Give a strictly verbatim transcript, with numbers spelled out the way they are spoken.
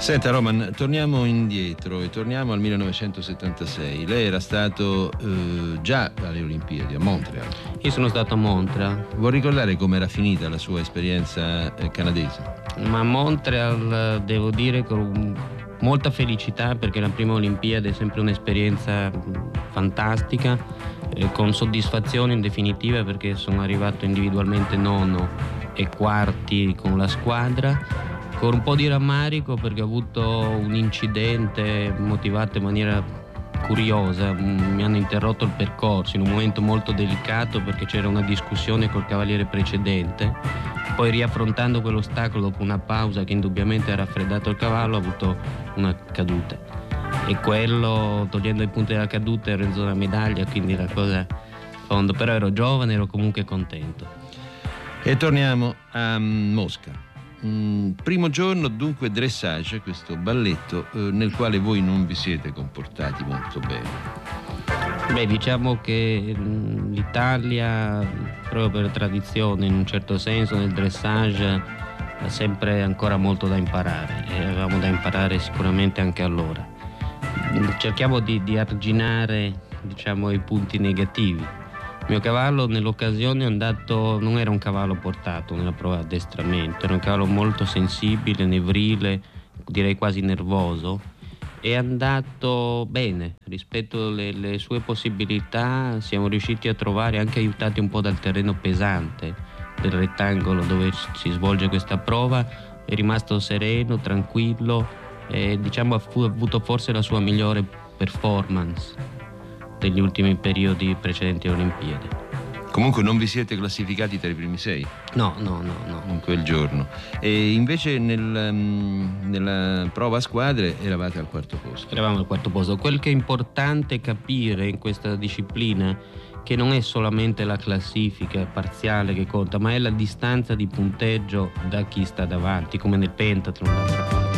Senta Roman, torniamo indietro e torniamo al millenovecentosettantasei. Lei era stato eh, già alle Olimpiadi a Montreal. Io sono stato a Montreal. Vuol ricordare come era finita la sua esperienza eh, canadese? Ma a Montreal devo dire con molta felicità, perché la prima Olimpiade è sempre un'esperienza fantastica, eh, con soddisfazione in definitiva, perché sono arrivato individualmente nono e quarti con la squadra, con un po' di rammarico perché ho avuto un incidente motivato in maniera curiosa. Mi hanno interrotto il percorso in un momento molto delicato perché c'era una discussione col cavaliere precedente. Poi, riaffrontando quell'ostacolo dopo una pausa che indubbiamente ha raffreddato il cavallo, ho avuto una caduta, e quello, togliendo i punti della caduta, ero in zona medaglia, quindi la cosa fondo, però ero giovane, ero comunque contento. E torniamo a Mosca. Mm, primo giorno, dunque, dressage, questo balletto eh, nel quale voi non vi siete comportati molto bene. Beh, diciamo che l'Italia, proprio per tradizione, in un certo senso, nel dressage ha sempre ancora molto da imparare, e avevamo da imparare sicuramente anche allora. Cerchiamo di, di arginare, diciamo, i punti negativi. Il mio cavallo nell'occasione è andato, non era un cavallo portato nella prova di addestramento, era un cavallo molto sensibile, nevrile, direi quasi nervoso. È andato bene rispetto alle, alle sue possibilità, siamo riusciti a trovare, anche aiutati un po' dal terreno pesante del rettangolo dove si svolge questa prova, è rimasto sereno, tranquillo, e diciamo ha avuto forse la sua migliore performance degli ultimi periodi precedenti alle Olimpiadi. Comunque non vi siete classificati tra i primi sei? No, no, no, no. In quel giorno. E invece nel, um, nella prova a squadre eravate al quarto posto. Eravamo al quarto posto. Quel che è importante capire in questa disciplina, che non è solamente la classifica parziale che conta, ma è la distanza di punteggio da chi sta davanti, come nel pentathlon d'altra parte.